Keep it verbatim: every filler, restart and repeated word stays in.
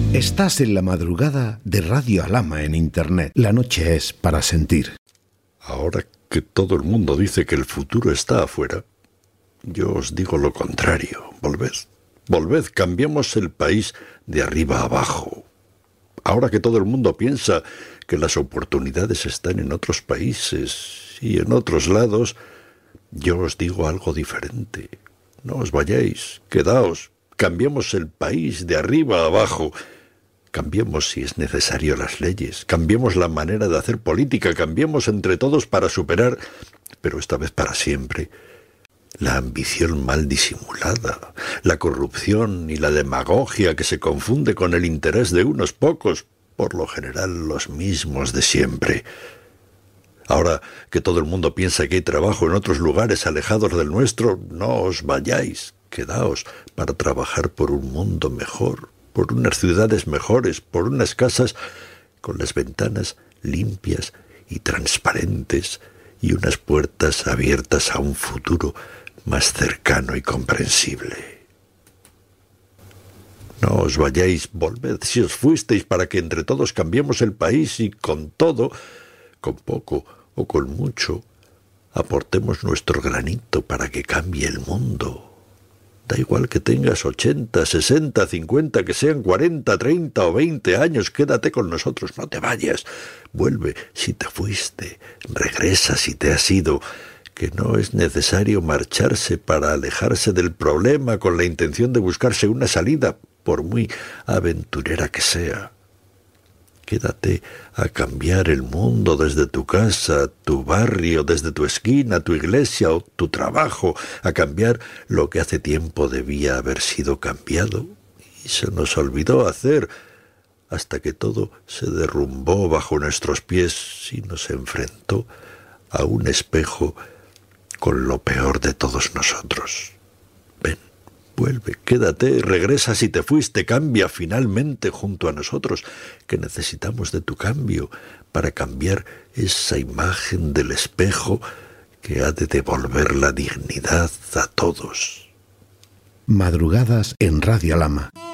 Estás en la madrugada de Radio Alama en Internet. La noche es para sentir. Ahora que todo el mundo dice que el futuro está afuera, yo os digo lo contrario. Volved, volved, cambiemos el país de arriba a abajo. Ahora que todo el mundo piensa que las oportunidades están en otros países y en otros lados, yo os digo algo diferente. No os vayáis, quedaos, cambiemos el país de arriba a abajo. Cambiemos, si es necesario, las leyes, cambiemos la manera de hacer política, cambiemos entre todos para superar, pero esta vez para siempre, la ambición mal disimulada, la corrupción y la demagogia que se confunde con el interés de unos pocos, por lo general los mismos de siempre. Ahora que todo el mundo piensa que hay trabajo en otros lugares alejados del nuestro, no os vayáis, quedaos para trabajar por un mundo mejor, por unas ciudades mejores, por unas casas con las ventanas limpias y transparentes y unas puertas abiertas a un futuro más cercano y comprensible. No os vayáis, volved si os fuisteis para que entre todos cambiemos el país y con todo, con poco o con mucho, aportemos nuestro granito para que cambie el mundo. Da igual que tengas ochenta, sesenta, cincuenta, que sean cuarenta, treinta o veinte años, quédate con nosotros, no te vayas. Vuelve si te fuiste, regresa si te has ido, que no es necesario marcharse para alejarse del problema con la intención de buscarse una salida, por muy aventurera que sea. Quédate a cambiar el mundo desde tu casa, tu barrio, desde tu esquina, tu iglesia o tu trabajo, a cambiar lo que hace tiempo debía haber sido cambiado y se nos olvidó hacer, hasta que todo se derrumbó bajo nuestros pies y nos enfrentó a un espejo con lo peor de todos nosotros. Ven, vuelve, quédate, regresa si te fuiste, cambia finalmente junto a nosotros, que necesitamos de tu cambio para cambiar esa imagen del espejo que ha de devolver la dignidad a todos. Madrugadas en Radio Alama.